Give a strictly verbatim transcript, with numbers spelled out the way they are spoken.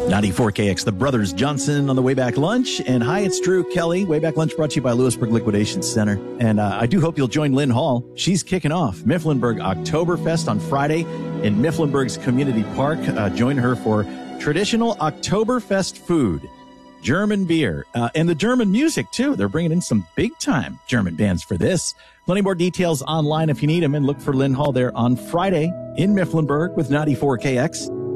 ninety-four K X, the Brothers Johnson on the Wayback Lunch. And hi, it's Drew Kelly. Wayback Lunch brought to you by Lewisburg Liquidation Center. And uh, I do hope you'll join Lynn Hall. She's kicking off Mifflinburg Oktoberfest on Friday in Mifflinburg's Community Park. Uh, join her for traditional Oktoberfest food, German beer, uh, and the German music, too. They're bringing in some big-time German bands for this. Plenty more details online if you need them. And look for Lynn Hall there on Friday in Mifflinburg with ninety-four K X.